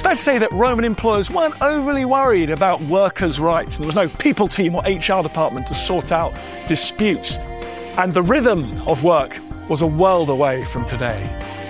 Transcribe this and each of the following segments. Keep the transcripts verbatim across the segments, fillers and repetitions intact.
fair to say that Roman employers weren't overly worried about workers' rights. There was no people team or H R department to sort out disputes. And the rhythm of work was a world away from today.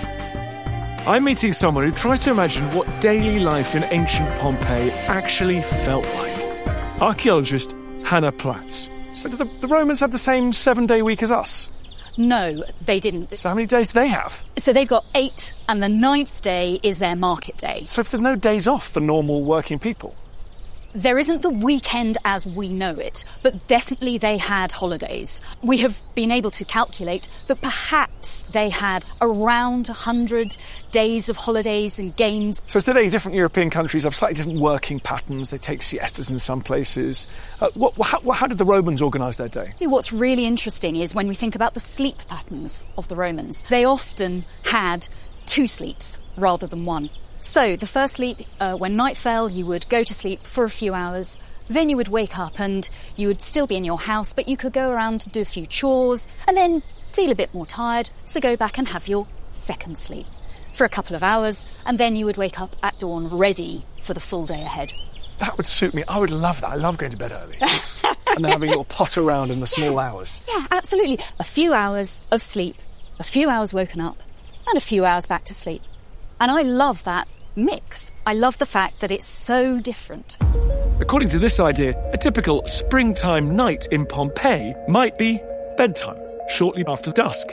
I'm meeting someone who tries to imagine what daily life in ancient Pompeii actually felt like. Archaeologist Hannah Platz. So did the, the Romans have the same seven-day week as us? No, they didn't. So how many days do they have? So they've got eight, and the ninth day is their market day. So if there's no days off for normal working people? There isn't the weekend as we know it, but definitely they had holidays. We have been able to calculate that perhaps they had around one hundred days of holidays and games. So today, different European countries have slightly different working patterns. They take siestas in some places. Uh, what, how, how did the Romans organise their day? What's really interesting is when we think about the sleep patterns of the Romans, they often had two sleeps rather than one. So the first sleep, uh, when night fell, you would go to sleep for a few hours. Then you would wake up and you would still be in your house, but you could go around to do a few chores and then feel a bit more tired, so go back and have your second sleep for a couple of hours, and then you would wake up at dawn ready for the full day ahead. That would suit me. I would love that. I love going to bed early. And then having a little potter around in the small hours. Yeah, absolutely. A few hours of sleep, a few hours woken up, and a few hours back to sleep. And I love that mix. I love the fact that it's so different. According to this idea, a typical springtime night in Pompeii might be bedtime, shortly after dusk.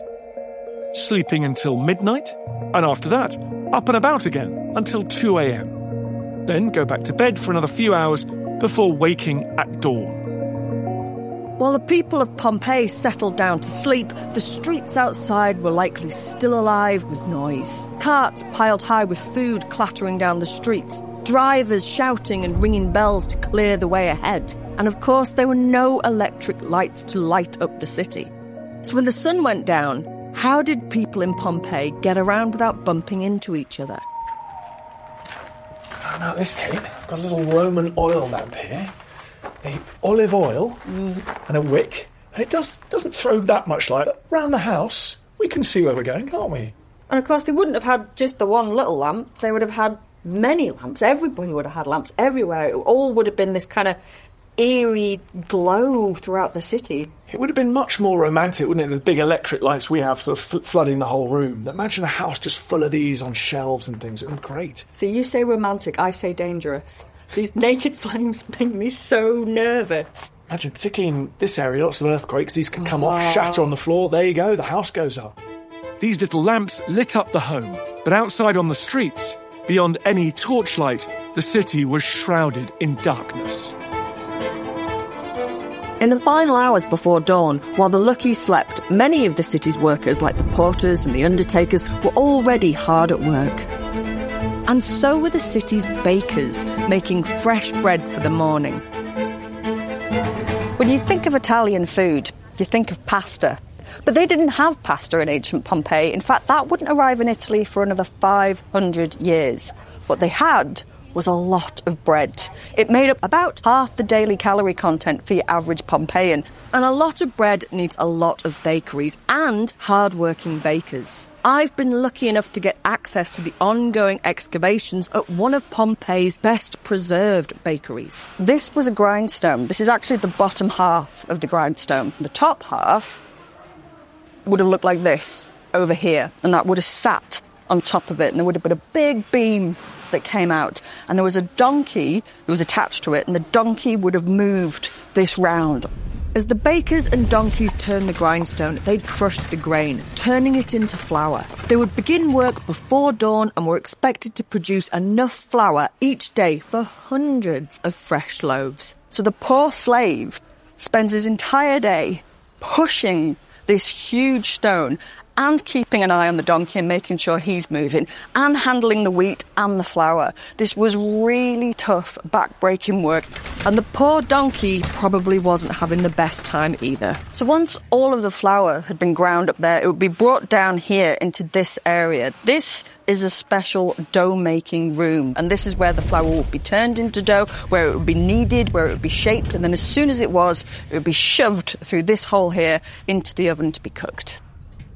Sleeping until midnight, and after that, up and about again until two a.m. Then go back to bed for another few hours before waking at dawn. While the people of Pompeii settled down to sleep, the streets outside were likely still alive with noise. Carts piled high with food clattering down the streets, drivers shouting and ringing bells to clear the way ahead. And of course, there were no electric lights to light up the city. So when the sun went down, how did people in Pompeii get around without bumping into each other? Oh, now this, Kate, I've got a little Roman oil lamp here. A olive oil mm. and a wick, and it does, doesn't throw that much light. But round the house, we can see where we're going, can't we? And of course, they wouldn't have had just the one little lamp. They would have had many lamps. Everybody would have had lamps everywhere. It all would have been this kind of eerie glow throughout the city. It would have been much more romantic, wouldn't it? The big electric lights we have sort of f- flooding the whole room. Imagine a house just full of these on shelves and things. It would be great. So you say romantic, I say dangerous. These naked flames make me so nervous. Imagine, particularly in this area, lots of earthquakes, these can come oh. off, shatter on the floor, there you go, the house goes up. These little lamps lit up the home, but outside on the streets, beyond any torchlight, the city was shrouded in darkness. In the final hours before dawn, while the lucky slept, many of the city's workers, like the porters and the undertakers, were already hard at work. And so were the city's bakers, making fresh bread for the morning. When you think of Italian food, you think of pasta. But they didn't have pasta in ancient Pompeii. In fact, that wouldn't arrive in Italy for another five hundred years. What they had was a lot of bread. It made up about half the daily calorie content for your average Pompeian. And a lot of bread needs a lot of bakeries and hard-working bakers. I've been lucky enough to get access to the ongoing excavations at one of Pompeii's best preserved bakeries. This was a grindstone. This is actually the bottom half of the grindstone. The top half would have looked like this over here, and that would have sat on top of it, and there would have been a big beam that came out, and there was a donkey that was attached to it, and the donkey would have moved this round. As the bakers and donkeys turned the grindstone, they'd crushed the grain, turning it into flour. They would begin work before dawn and were expected to produce enough flour each day for hundreds of fresh loaves. So the poor slave spends his entire day pushing this huge stone and keeping an eye on the donkey and making sure he's moving, and handling the wheat and the flour. This was really tough, back-breaking work, and the poor donkey probably wasn't having the best time either. So once all of the flour had been ground up there, it would be brought down here into this area. This is a special dough-making room, and this is where the flour would be turned into dough, where it would be kneaded, where it would be shaped, and then as soon as it was, it would be shoved through this hole here into the oven to be cooked.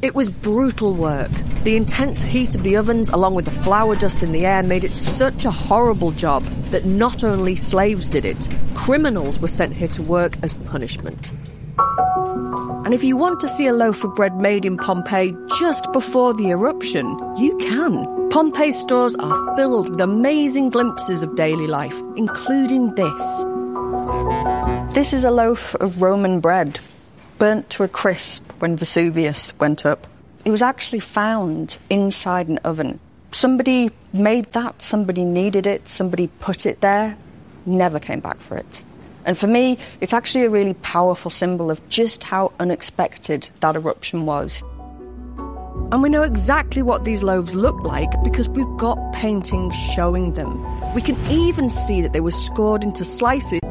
It was brutal work. The intense heat of the ovens, along with the flour dust in the air, made it such a horrible job that not only slaves did it, criminals were sent here to work as punishment. And if you want to see a loaf of bread made in Pompeii just before the eruption, you can. Pompeii's stores are filled with amazing glimpses of daily life, including this. This is a loaf of Roman bread, burnt to a crisp when Vesuvius went up. It was actually found inside an oven. Somebody made that, somebody needed it, somebody put it there, never came back for it. And for me, it's actually a really powerful symbol of just how unexpected that eruption was. And we know exactly what these loaves look like because we've got paintings showing them. We can even see that they were scored into slices